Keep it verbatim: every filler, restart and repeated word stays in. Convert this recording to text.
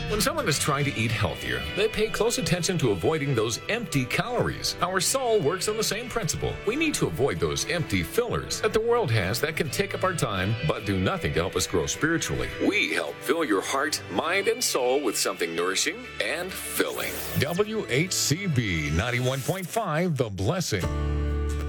When someone is trying to eat healthier, they pay close attention to avoiding those empty calories. Our soul works on the same principle. We need to avoid those empty fillers that the world has that can take up our time but do nothing to help us grow spiritually. We help fill your heart, mind, and soul with something nourishing and filling. W H C B ninety-one point five, The Blessing.